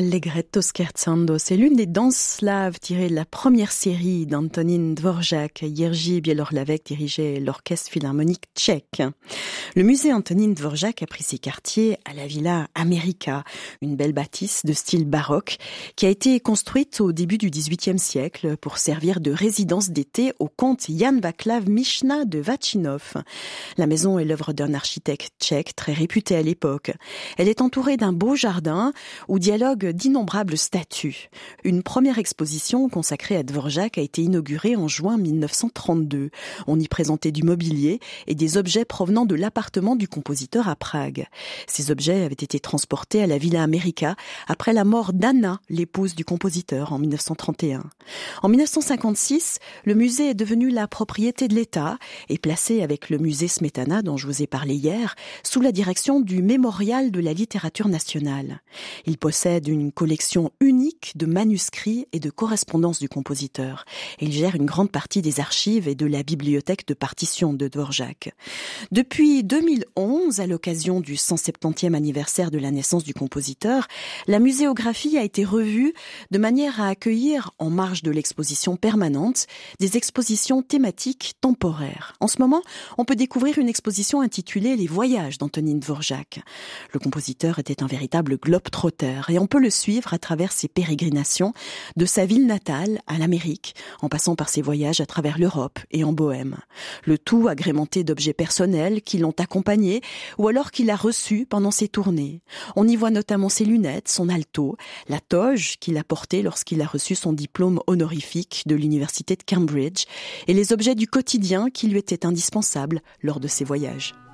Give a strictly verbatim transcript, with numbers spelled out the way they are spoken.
Allegretto scherzando, c'est l'une des danses slaves tirées de la première série d'Antonín Dvořák. Jiří Bělohlavek dirigeait l'orchestre philharmonique tchèque. Le musée Antonín Dvořák a pris ses quartiers à la Villa America, une belle bâtisse de style baroque qui a été construite au début du dix-huitième siècle pour servir de résidence d'été au comte Jan Václav Michna de Vachinov. La maison est l'œuvre d'un architecte tchèque très réputé à l'époque. Elle est entourée d'un beau jardin où dialoguent d'innombrables statues. Une première exposition consacrée à Dvořák a été inaugurée en juin mille neuf cent trente-deux. On y présentait du mobilier et des objets provenant de l'appartement du compositeur à Prague. Ces objets avaient été transportés à la Villa America après la mort d'Anna, l'épouse du compositeur, en mille neuf cent trente et un. En mille neuf cent cinquante-six, le musée est devenu la propriété de l'État et placé avec le musée Smetana, dont je vous ai parlé hier, sous la direction du Mémorial de la littérature nationale. Il possède une collection unique de manuscrits et de correspondances du compositeur. Il gère une grande partie des archives et de la bibliothèque de partitions de Dvořák. Depuis deux mille onze, à l'occasion du cent septantième anniversaire de la naissance du compositeur, la muséographie a été revue de manière à accueillir, en marge de l'exposition permanente, des expositions thématiques temporaires. En ce moment, on peut découvrir une exposition intitulée « Les voyages d'Antonín Dvořák ». Le compositeur était un véritable globe-trotter et on peut le suivre à travers ses pérégrinations de sa ville natale à l'Amérique, en passant par ses voyages à travers l'Europe et en Bohème. Le tout agrémenté d'objets personnels qui l'ont accompagné ou alors qu'il a reçus pendant ses tournées. On y voit notamment ses lunettes, son alto, la toge qu'il a portée lorsqu'il a reçu son diplôme honorifique de l'université de Cambridge et les objets du quotidien qui lui étaient indispensables lors de ses voyages.